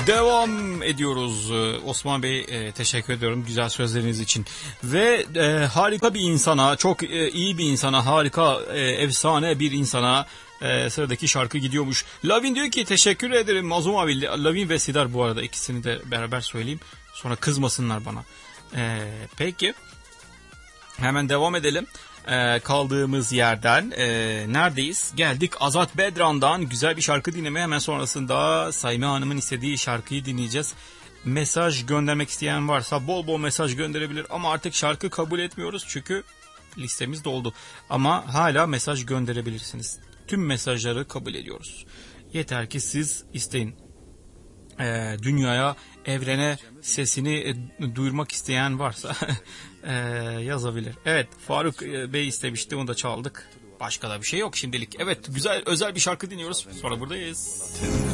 Devam ediyoruz. Osman Bey teşekkür ediyorum güzel sözleriniz için. Ve harika bir insana, çok iyi bir insana, harika, efsane bir insana sıradaki şarkı gidiyormuş. Lavin diyor ki teşekkür ederim Mazlum abi. Lavin ve Sidar bu arada, ikisini de beraber söyleyeyim. Sonra kızmasınlar bana. Peki. Hemen devam edelim. Kaldığımız yerden neredeyiz? Geldik Azat Bedran'dan güzel bir şarkı dinlemeye. Hemen sonrasında Sayme Hanım'ın istediği şarkıyı dinleyeceğiz. Mesaj göndermek isteyen varsa bol bol mesaj gönderebilir. Ama artık şarkı kabul etmiyoruz çünkü listemiz doldu. Ama hala mesaj gönderebilirsiniz. Tüm mesajları kabul ediyoruz. Yeter ki siz isteyin. Dünyaya, evrene sesini duyurmak isteyen varsa yazabilir. Evet, Faruk Bey istemişti, onu da çaldık. Başka da bir şey yok şimdilik. Evet, güzel özel bir şarkı dinliyoruz. Sonra buradayız.